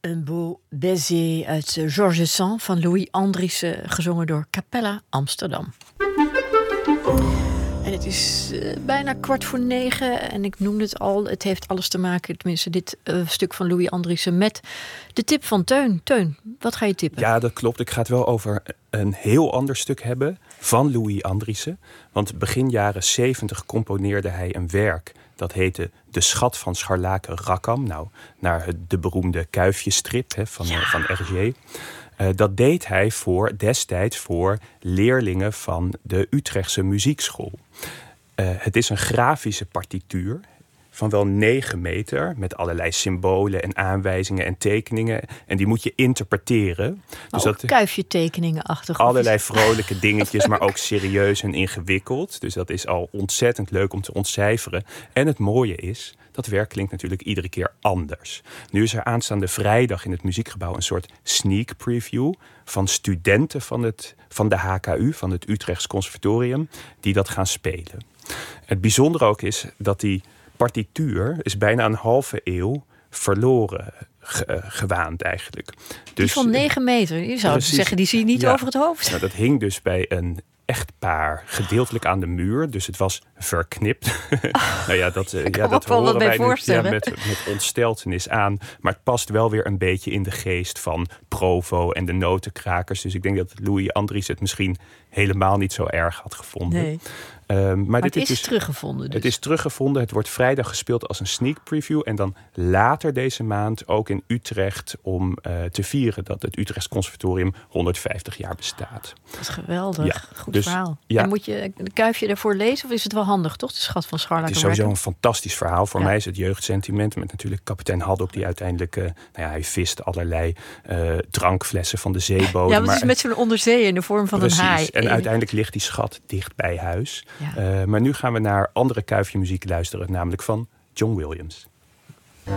Een beau baiser uit Georges Sand van Louis Andriessen, gezongen door Capella Amsterdam. En het is bijna 9:15 en ik noemde het al. Het heeft alles te maken, tenminste dit stuk van Louis Andriessen, met de tip van Teun. Teun, wat ga je tippen? Ja, dat klopt. Ik ga het wel over een heel ander stuk hebben van Louis Andriessen. Want begin jaren 70 componeerde hij een werk dat heette De Schat van Scharlaken Rakkam. Nou, naar de beroemde kuifjestrip van Hergé. Dat deed hij destijds voor leerlingen van de Utrechtse muziekschool. Het is een grafische partituur van wel 9 meter... met allerlei symbolen en aanwijzingen en tekeningen. En die moet je interpreteren. Dus ook kuifje-tekeningen-achtig. Allerlei vrolijke dingetjes, maar ook serieus en ingewikkeld. Dus dat is al ontzettend leuk om te ontcijferen. En het mooie is, dat werk klinkt natuurlijk iedere keer anders. Nu is er aanstaande vrijdag in het Muziekgebouw een soort sneak preview van studenten van de HKU, van het Utrechts Conservatorium, die dat gaan spelen. Het bijzondere ook is dat die partituur is bijna een halve eeuw verloren gewaand eigenlijk. Die Dus, van 9 meter, je zou precies, zeggen, die zie je niet over het hoofd. Nou, dat hing dus bij een echtpaar gedeeltelijk aan de muur. Dus het was verknipt. Nou ja, dat horen wij nu met ontsteltenis aan. Maar het past wel weer een beetje in de geest van Provo en de notenkrakers. Dus ik denk dat Louis Andriessen het misschien helemaal niet zo erg had gevonden. Nee. Maar het is dus teruggevonden. Dus. Het is teruggevonden. Het wordt vrijdag gespeeld als een sneak preview. En dan later deze maand ook in Utrecht om te vieren dat het Utrechts Conservatorium 150 jaar bestaat. Dat is geweldig. Ja, goed verhaal. Ja. En moet je een kuifje ervoor lezen of is het wel handig, toch? De Schat van Scharlaken. Het is sowieso een fantastisch verhaal. Voor mij is het jeugdsentiment. Met natuurlijk kapitein Haddock die uiteindelijk... hij vist allerlei drankflessen van de zeebodem. Ja, maar het is met zo'n onderzee in de vorm van een haai. En uiteindelijk ligt die schat dicht bij huis. Ja. Maar nu gaan we naar andere kuifje muziek luisteren, namelijk van John Williams.